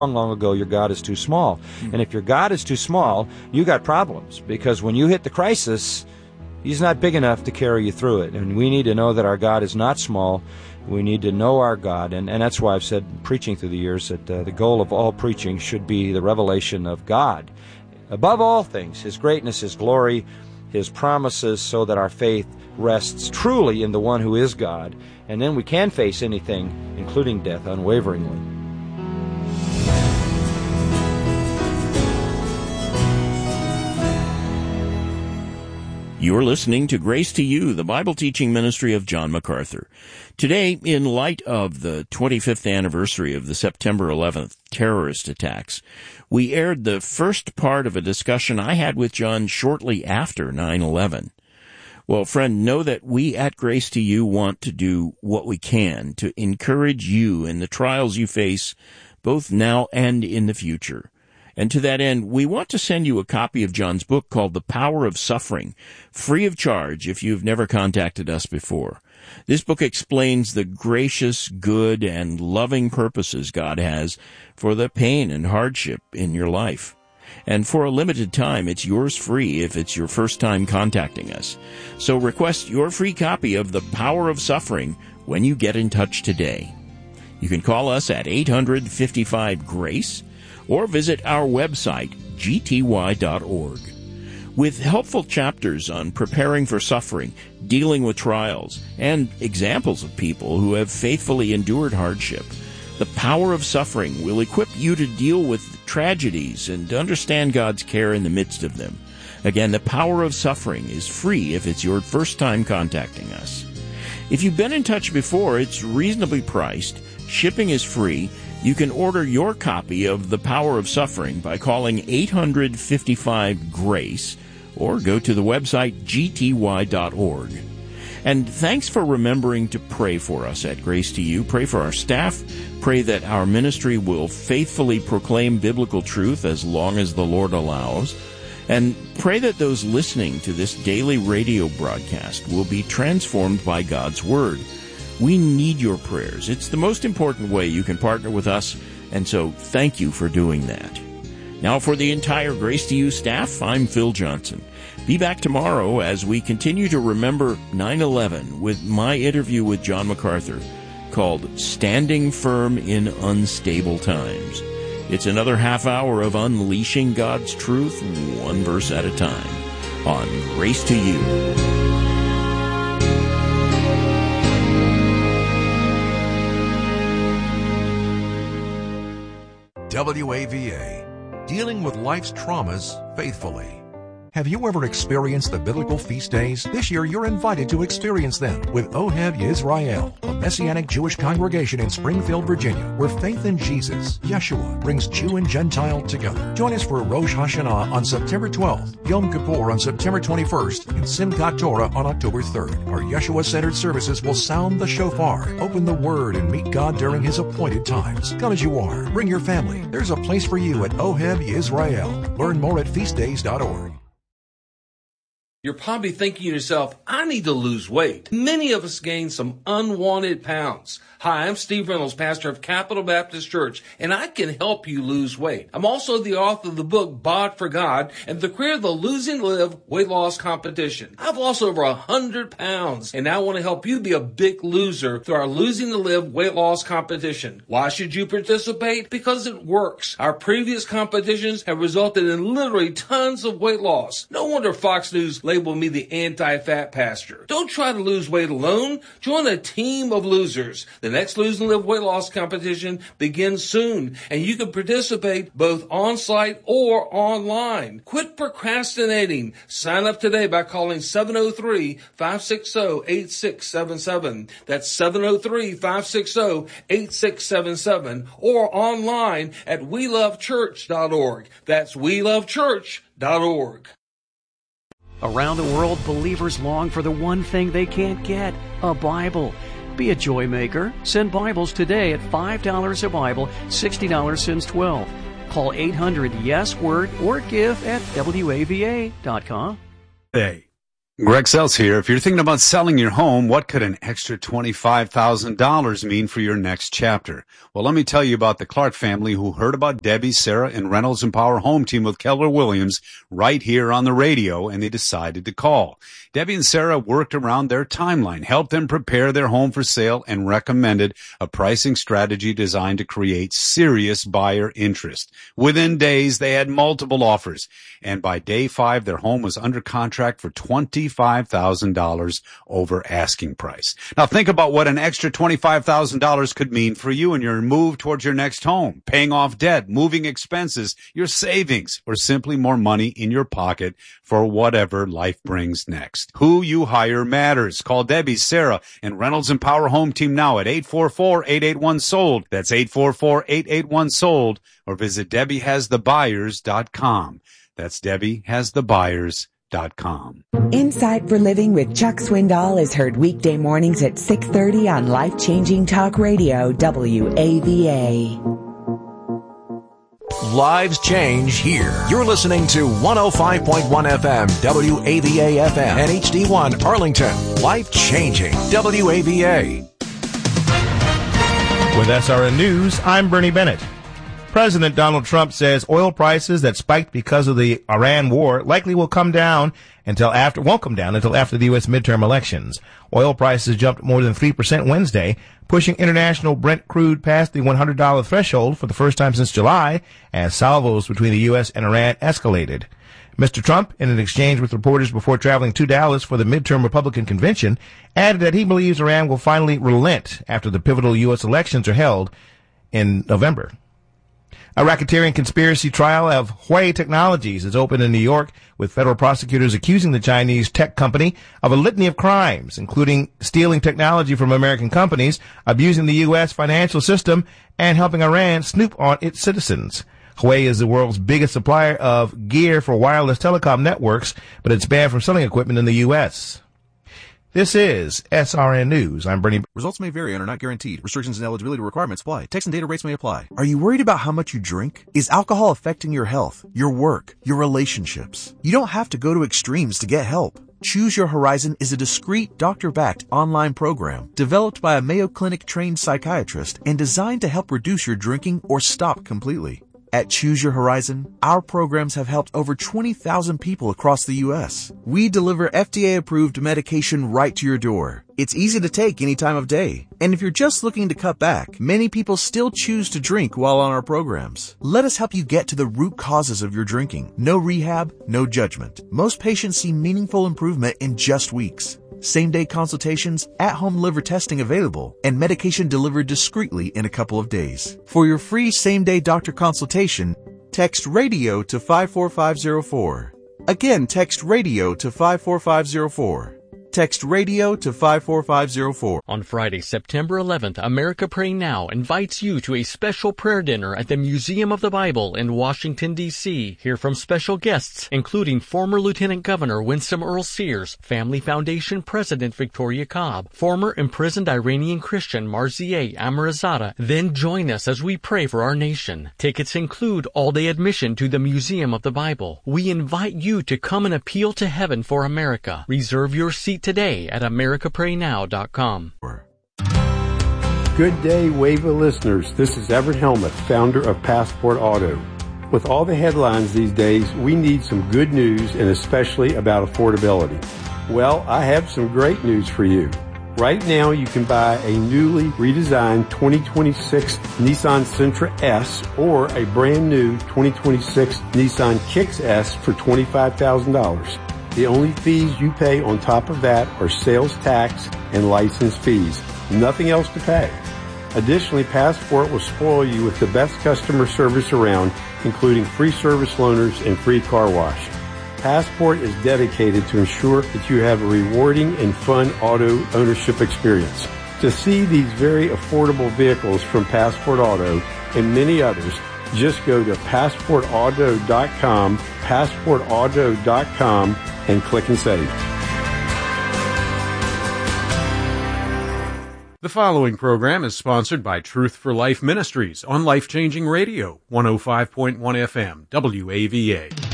long ago, your God is too small. And if your God is too small, you got problems, because when you hit the crisis, He's not big enough to carry you through it. And we need to know that our God is not small. We need to know our God. And that's why I've said, preaching through the years, that the goal of all preaching should be the revelation of God. Above all things, His greatness, His glory, His promises, so that our faith rests truly in the one who is God. And then we can face anything, including death, unwaveringly. You're listening to Grace to You, the Bible teaching ministry of John MacArthur. Today, in light of the 25th anniversary of the September 11th terrorist attacks, we aired the first part of a discussion I had with John shortly after 9/11. Well, friend, know that we at Grace to You want to do what we can to encourage you in the trials you face, both now and in the future. And to that end, we want to send you a copy of John's book called The Power of Suffering, free of charge if you've never contacted us before. This book explains the gracious, good, and loving purposes God has for the pain and hardship in your life. And for a limited time, it's yours free if it's your first time contacting us. So request your free copy of The Power of Suffering when you get in touch today. You can call us at 855-GRACE, or visit our website, gty.org. With helpful chapters on preparing for suffering, dealing with trials, and examples of people who have faithfully endured hardship, The Power of Suffering will equip you to deal with tragedies and to understand God's care in the midst of them. Again, The Power of Suffering is free if it's your first time contacting us. If you've been in touch before, it's reasonably priced, shipping is free. You can order your copy of The Power of Suffering by calling 855-GRACE or go to the website gty.org. And thanks for remembering to pray for us at Grace to You. Pray for our staff. Pray that our ministry will faithfully proclaim biblical truth as long as the Lord allows. And pray that those listening to this daily radio broadcast will be transformed by God's Word. We need your prayers. It's the most important way you can partner with us, and so thank you for doing that. Now, for the entire Grace to You staff, I'm Phil Johnson. Be back tomorrow as we continue to remember 9/11 with my interview with John MacArthur called Standing Firm in Unstable Times. It's another half hour of unleashing God's truth, one verse at a time, on Grace to You. WAVA, dealing with life's traumas faithfully. Have you ever experienced the biblical feast days? This year you're invited to experience them with Ohev Yisrael, a Messianic Jewish congregation in Springfield, Virginia, where faith in Jesus, Yeshua, brings Jew and Gentile together. Join us for Rosh Hashanah on September 12th, Yom Kippur on September 21st, and Simchat Torah on October 3rd. Our Yeshua-centered services will sound the shofar, open the Word, and meet God during His appointed times. Come as you are. Bring your family. There's a place for you at Ohev Yisrael. Learn more at feastdays.org. You're probably thinking to yourself, I need to lose weight. Many of us gain some unwanted pounds. Hi, I'm Steve Reynolds, pastor of Capital Baptist Church, and I can help you lose weight. I'm also the author of the book, Bod for God, and the creator of the Losing to Live weight loss competition. I've lost over 100 pounds, and I want to help you be a big loser through our Losing to Live weight loss competition. Why should you participate? Because it works. Our previous competitions have resulted in literally tons of weight loss. No wonder Fox News labeled me the anti-fat pastor. Don't try to lose weight alone. Join a team of losers. The next Lose and Live weight loss competition begins soon, and you can participate both on-site or online. Quit procrastinating. Sign up today by calling 703-560-8677. That's 703-560-8677, or online at welovechurch.org. That's welovechurch.org. Around the world, believers long for the one thing they can't get, a Bible. Be a joy maker. Send Bibles today at $5 a Bible, $60 since 12. Call 800-YES-WORD or give at WAVA.com. Hey. Greg Seltz here. If you're thinking about selling your home, what could an extra $25,000 mean for your next chapter? Well, let me tell you about the Clark family who heard about Debbie, Sarah, and Reynolds Empower Home Team with Keller Williams right here on the radio, and they decided to call. Debbie and Sarah worked around their timeline, helped them prepare their home for sale, and recommended a pricing strategy designed to create serious buyer interest. Within days, they had multiple offers, and by day 5, their home was under contract for $25,000 over asking price. Now think about what an extra $25,000 could mean for you in your move towards your next home, paying off debt, moving expenses, your savings, or simply more money in your pocket for whatever life brings next. Who you hire matters. Call Debbie, Sarah, and Reynolds Empower Home Team now at 844-881-SOLD. That's 844-881-SOLD, or visit DebbieHasTheBuyers.com. That's DebbieHasTheBuyers.com. Insight for Living with Chuck Swindoll is heard weekday mornings at 6:30 on Life-Changing Talk Radio, WAVA. Lives change here. You're listening to 105.1 FM, WAVA FM, and HD1 Arlington. Life-changing, WAVA. With SRN News, I'm Bernie Bennett. President Donald Trump says oil prices that spiked because of the Iran war likely won't come down until after the U.S. midterm elections. Oil prices jumped more than 3% Wednesday, pushing international Brent crude past the $100 threshold for the first time since July, as salvos between the U.S. and Iran escalated. Mr. Trump, in an exchange with reporters before traveling to Dallas for the midterm Republican convention, added that he believes Iran will finally relent after the pivotal U.S. elections are held in November. A racketeering conspiracy trial of Huawei Technologies is open in New York, with federal prosecutors accusing the Chinese tech company of a litany of crimes, including stealing technology from American companies, abusing the U.S. financial system, and helping Iran snoop on its citizens. Huawei is the world's biggest supplier of gear for wireless telecom networks, but it's banned from selling equipment in the U.S. This is SRN News. I'm Bernie. Results may vary and are not guaranteed. Restrictions and eligibility requirements apply. Text and data rates may apply. Are you worried about how much you drink? Is alcohol affecting your health, your work, your relationships? You don't have to go to extremes to get help. Choose Your Horizon is a discreet, doctor-backed online program developed by a Mayo Clinic-trained psychiatrist and designed to help reduce your drinking or stop completely. At Choose Your Horizon, our programs have helped over 20,000 people across the U.S. We deliver FDA-approved medication right to your door. It's easy to take any time of day. And if you're just looking to cut back, many people still choose to drink while on our programs. Let us help you get to the root causes of your drinking. No rehab, no judgment. Most patients see meaningful improvement in just weeks. Same-day consultations, at-home liver testing available, and medication delivered discreetly in a couple of days. For your free same-day doctor consultation, text RADIO to 54504. Again, text RADIO to 54504. Text RADIO to 54504. On Friday, September 11th, America Pray Now invites you to a special prayer dinner at the Museum of the Bible in Washington, D.C. Hear from special guests, including former Lieutenant Governor Winsome Earl Sears, Family Foundation President Victoria Cobb, former imprisoned Iranian Christian Marzieh Amirzadeh. Then join us as we pray for our nation. Tickets include all-day admission to the Museum of the Bible. We invite you to come and appeal to heaven for America. Reserve your seat today at americapraynow.com. Good day, WAVA listeners. This is Everett Helmuth, founder of Passport Auto. With all the headlines these days, we need some good news, and especially about affordability. Well, I have some great news for you. Right now, you can buy a newly redesigned 2026 Nissan Sentra S or a brand new 2026 Nissan Kicks S for $25,000. The only fees you pay on top of that are sales tax and license fees. Nothing else to pay. Additionally, Passport will spoil you with the best customer service around, including free service loaners and free car wash. Passport is dedicated to ensure that you have a rewarding and fun auto ownership experience. To see these very affordable vehicles from Passport Auto and many others, just go to PassportAuto.com, PassportAuto.com, and click and save. The following program is sponsored by Truth for Life Ministries on Life-Changing Radio, 105.1 FM, WAVA.